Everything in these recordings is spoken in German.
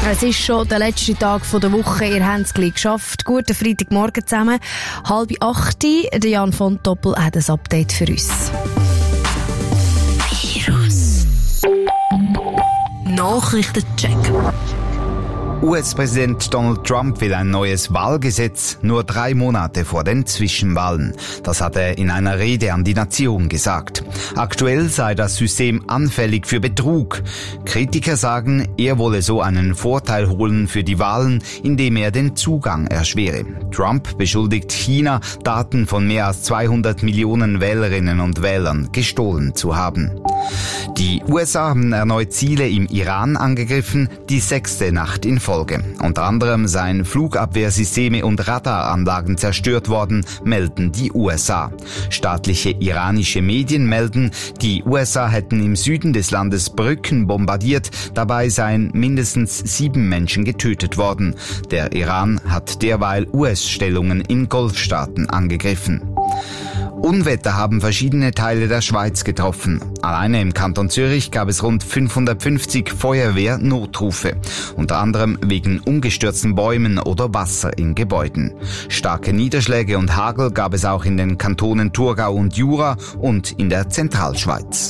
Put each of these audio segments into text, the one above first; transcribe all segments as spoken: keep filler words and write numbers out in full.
Es ist schon der letzte Tag der Woche. Ihr habt es gleich geschafft. Guten Freitagmorgen zusammen. Halb acht. Der Jan von Doppel hat ein Update für uns. Virus. Nachrichtencheck. U S-Präsident Donald Trump will ein neues Wahlgesetz nur drei Monate vor den Zwischenwahlen. Das hat er in einer Rede an die Nation gesagt. Aktuell sei das System anfällig für Betrug. Kritiker sagen, er wolle so einen Vorteil holen für die Wahlen, indem er den Zugang erschwere. Trump beschuldigt China, Daten von mehr als zweihundert Millionen Wählerinnen und Wählern gestohlen zu haben. Die U S A haben erneut Ziele im Iran angegriffen, die sechste Nacht in Folge. Unter anderem seien Flugabwehrsysteme und Radaranlagen zerstört worden, melden die U S A. Staatliche iranische Medien melden, die U S A hätten im Süden des Landes Brücken bombardiert, dabei seien mindestens sieben Menschen getötet worden. Der Iran hat derweil U S-Stellungen in Golfstaaten angegriffen. Unwetter haben verschiedene Teile der Schweiz getroffen. Alleine im Kanton Zürich gab es rund fünfhundertfünfzig Feuerwehr-Notrufe, unter anderem wegen umgestürzten Bäumen oder Wasser in Gebäuden. Starke Niederschläge und Hagel gab es auch in den Kantonen Thurgau und Jura und in der Zentralschweiz.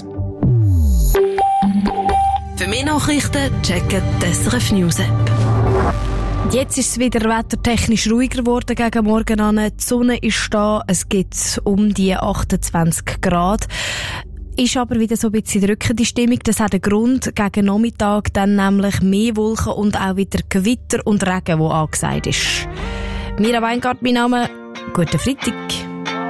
Für mehr Nachrichten checken die S R F News App. Jetzt ist es wieder wettertechnisch ruhiger geworden gegen morgen an. Die Sonne ist da, es gibt um die achtundzwanzig Grad. Ist aber wieder so ein bisschen drückende Stimmung. Das hat einen Grund. Gegen Nachmittag dann nämlich mehr Wolken und auch wieder Gewitter und Regen, wo angesagt ist. Mira Weingart, mein Name. Guten Freitag.